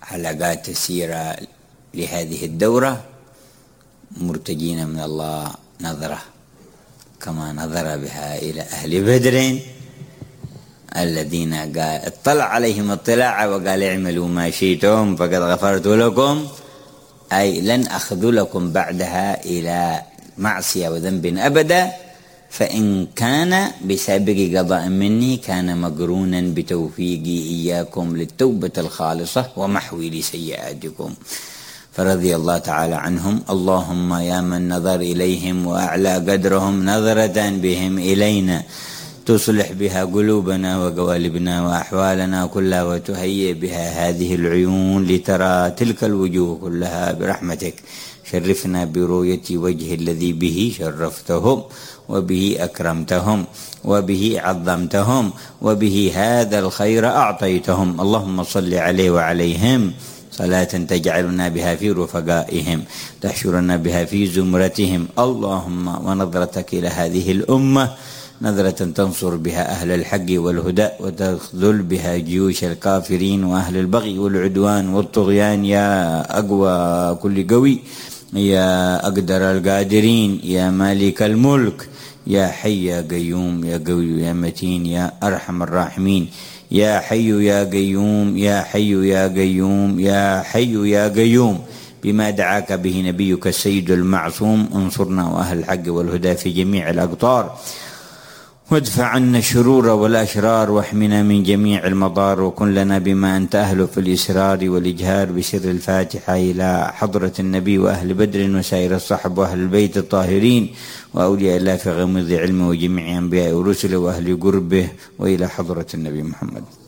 حلقات السيرة لهذه الدورة، مرتجين من الله نظرة كما نظر بها إلى أهل بدر الذين قال اطلع عليهم اطلاع وقال اعملوا ما شئتم فقد غفرت لكم، أي لن أخذ لكم بعدها إلى معصية وذنب أبدا، فإن كان بسابق قضاء مني كان مقرونا بتوفيقي إياكم للتوبة الخالصة ومحوي لسيئاتكم. فرضي الله تعالى عنهم. اللهم يا من نظر إليهم وأعلى قدرهم نظرة بهم إلينا تصلح بها قلوبنا وقوالبنا وأحوالنا كلها، وتهيئ بها هذه العيون لترى تلك الوجوه كلها برحمتك. شرفنا برؤية وجه الذي به شرفتهم وبه أكرمتهم وبه عظمتهم وبه هذا الخير أعطيتهم. اللهم صل عليه وعليهم صلاة تجعلنا بها في رفقائهم، تحشرنا بها في زمرتهم. اللهم ونظرتك إلى هذه الأمة نظرة تنصر بها أهل الحق والهدى وتخذل بها جيوش الكافرين وأهل البغي والعدوان والطغيان، يا أقوى كل قوي، يا أقدر القادرين، يا مالك الملك، يا حي يا قيوم، يا قوي يا متين، يا أرحم الراحمين، يا حي يا قيوم، يا حي يا قيوم، يا حي يا قيوم، بما دعاك به نبيك السيد المعصوم انصرنا وأهل الحق والهدى في جميع الأقطار، وادفع عنا الشرور والأشرار، واحمنا من جميع المضار، وكن لنا بما أنت أهله في الإسرار والإجهار بسر الفاتحة إلى حضرة النبي وأهل بدر وسائر الصحب وأهل البيت الطاهرين وأولياء الله في غمض علمه وجميع أنبياء ورسله وأهل قربه، وإلى حضرة النبي محمد.